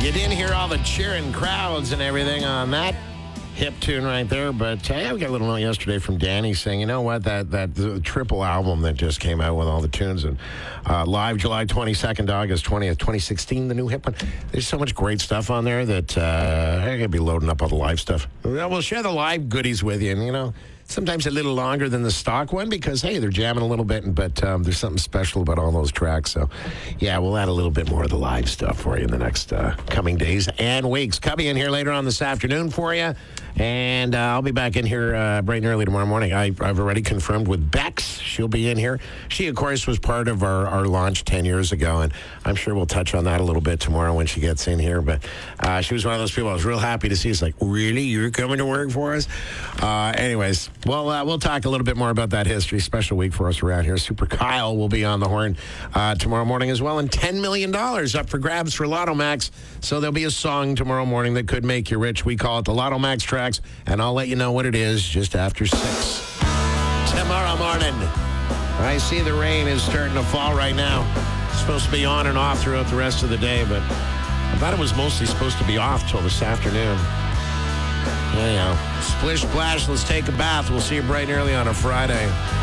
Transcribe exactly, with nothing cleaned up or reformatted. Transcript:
You didn't hear all the cheering crowds and everything on that hip tune right there, but uh, yeah, we got a little note yesterday from Danny saying, you know what, that that the triple album that just came out with all the tunes and uh, live July twenty-second to August twentieth, twenty sixteen, the new hip one. There's so much great stuff on there that uh, I'm going to be loading up all the live stuff. We'll share the live goodies with you, and you know, sometimes a little longer than the stock one because, hey, they're jamming a little bit, but um, there's something special about all those tracks. So, yeah, we'll add a little bit more of the live stuff for you in the next uh, coming days and weeks. Cubby in here later on this afternoon for you, and uh, I'll be back in here uh, bright and early tomorrow morning. I, I've already confirmed with Bex. She'll be in here. She, of course, was part of our, our launch ten years ago, and I'm sure we'll touch on that a little bit tomorrow when she gets in here. But uh, she was one of those people I was real happy to see. It's like, really? You're coming to work for us? Uh, anyways, well, uh, we'll talk a little bit more about that history. Special week for us around here. Super Kyle will be on the horn uh, tomorrow morning as well, and ten million dollars up for grabs for Lotto Max. So there'll be a song tomorrow morning that could make you rich. We call it the Lotto Max Tracks, and I'll let you know what it is just after six tomorrow morning. I see the rain is starting to fall right now. It's supposed to be on and off throughout the rest of the day, but I thought it was mostly supposed to be off till this afternoon. Anyhow, splish splash, let's take a bath. We'll see you bright and early on a Friday.